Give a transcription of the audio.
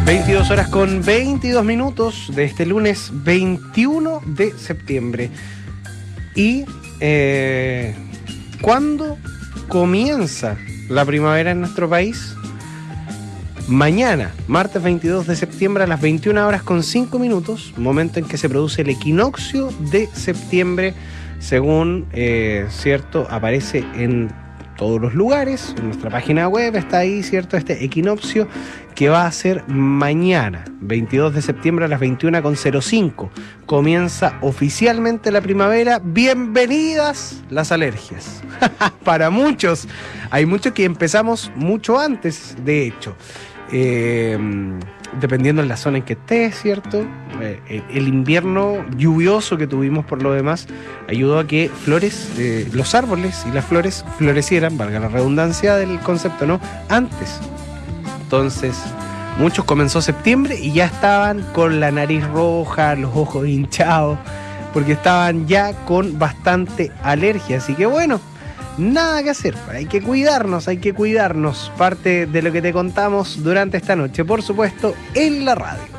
22 horas con 22 minutos de este lunes 21 de septiembre. Y ¿cuándo comienza la primavera en nuestro país? Mañana, martes 22 de septiembre a las 21 horas con 5 minutos, momento en que se produce el equinoccio de septiembre, según, cierto, aparece en todos los lugares, en nuestra página web está ahí, cierto, este equinoccio que va a ser mañana, 22 de septiembre a las 21:05. Comienza oficialmente la primavera. Bienvenidas las alergias. Para muchos, hay muchos que empezamos mucho antes, de hecho. Dependiendo en la zona en que estés, ¿cierto? El invierno lluvioso que tuvimos por lo demás ayudó a que los árboles y las flores florecieran, valga la redundancia del concepto, ¿no? Antes. Entonces, muchos comenzó septiembre y ya estaban con la nariz roja, los ojos hinchados, porque estaban ya con bastante alergia. Así que bueno, nada que hacer, hay que cuidarnos. Parte de lo que te contamos durante esta noche, por supuesto, en la radio.